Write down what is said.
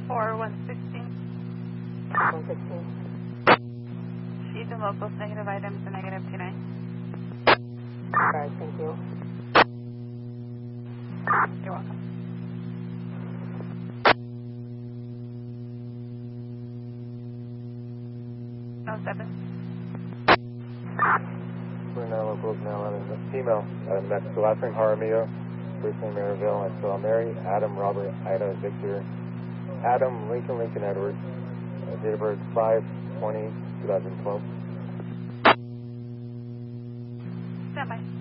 4 116. 116. She's in locals, negative items, and negative 29. Alright, thank you. You're welcome. No 7. We're now locals, now on a female. That's the last name Jaramillo, first name Maryville. I spell Mary, Adam, Robert, Ida, Victor, Adam, Lincoln, Edward. Date of birth 5/20/2012. Stand by.